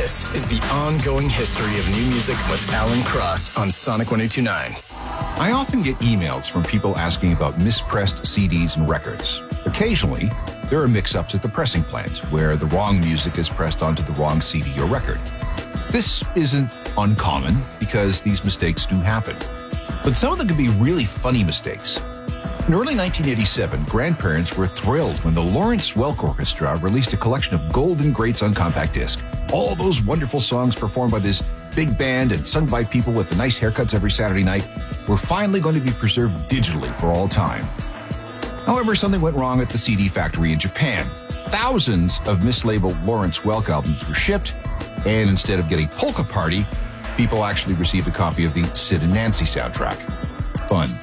This is the ongoing history of new music with Alan Cross on Sonic 102.9. I often get emails from people asking about mispressed CDs and records. Occasionally, there are mix-ups at the pressing plant where the wrong music is pressed onto the wrong CD or record. This isn't uncommon because these mistakes do happen. But some of them can be really funny mistakes. In early 1987, grandparents were thrilled when the Lawrence Welk Orchestra released a collection of golden greats on compact disc. All those wonderful songs performed by this big band and sung by people with the nice haircuts every Saturday night were finally going to be preserved digitally for all time. However, something went wrong at the CD factory in Japan. Thousands of mislabeled Lawrence Welk albums were shipped, and instead of getting Polka Party, people actually received a copy of the Sid and Nancy soundtrack. Fun.